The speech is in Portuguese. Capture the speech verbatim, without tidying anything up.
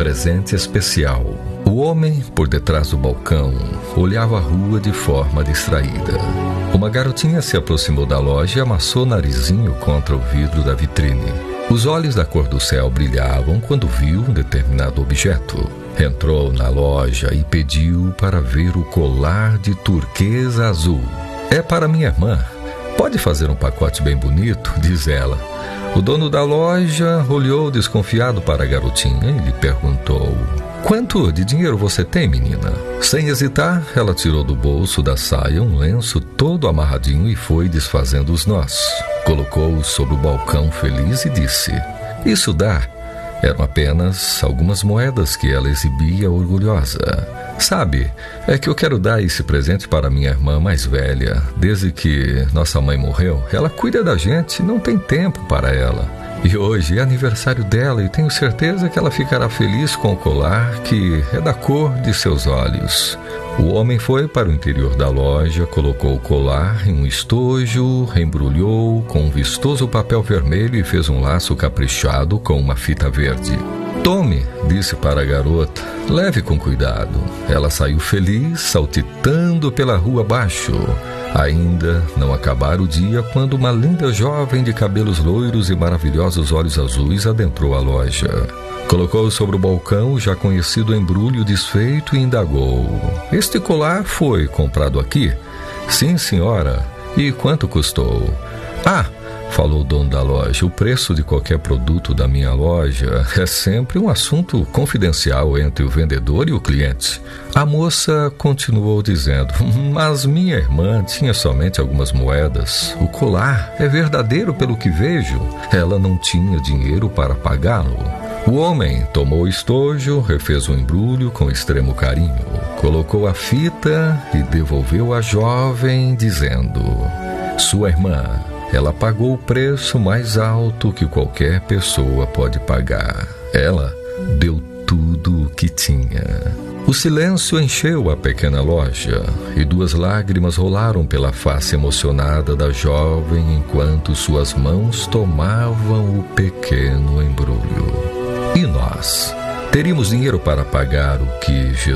presente especial. O homem, por detrás do balcão, olhava a rua de forma distraída. Uma garotinha se aproximou da loja e amassou o narizinho contra o vidro da vitrine. Os olhos da cor do céu brilhavam quando viu um determinado objeto. Entrou na loja e pediu para ver o colar de turquesa azul. É para minha irmã. Pode fazer um pacote bem bonito, diz ela. O dono da loja olhou desconfiado para a garotinha e lhe perguntou: quanto de dinheiro você tem, menina? Sem hesitar, ela tirou do bolso da saia um lenço todo amarradinho e foi desfazendo os nós. Colocou-o sobre o balcão feliz e disse: isso dá. Eram apenas algumas moedas que ela exibia orgulhosa. Sabe, é que eu quero dar esse presente para minha irmã mais velha. Desde que nossa mãe morreu, ela cuida da gente e não tem tempo para ela. E hoje é aniversário dela e tenho certeza que ela ficará feliz com o colar que é da cor de seus olhos. O homem foi para o interior da loja, colocou o colar em um estojo, embrulhou com um vistoso papel vermelho e fez um laço caprichado com uma fita verde. Tome, disse para a garota, leve com cuidado. Ela saiu feliz, saltitando pela rua abaixo. Ainda não acabara o dia quando uma linda jovem de cabelos loiros e maravilhosos olhos azuis adentrou a loja. Colocou sobre o balcão o já conhecido embrulho desfeito e indagou: este colar foi comprado aqui? Sim, senhora. E quanto custou? Ah, falou o dono da loja, o preço de qualquer produto da minha loja é sempre um assunto confidencial entre o vendedor e o cliente. A moça continuou dizendo: mas minha irmã tinha somente algumas moedas. O colar é verdadeiro pelo que vejo. Ela não tinha dinheiro para pagá-lo. O homem tomou o estojo, refez o embrulho com extremo carinho, colocou a fita e devolveu à jovem, dizendo: sua irmã, ela pagou o preço mais alto que qualquer pessoa pode pagar. Ela deu tudo o que tinha. O silêncio encheu a pequena loja e duas lágrimas rolaram pela face emocionada da jovem enquanto suas mãos tomavam o pequeno embrulho. E nós? Teríamos dinheiro para pagar o que Jesus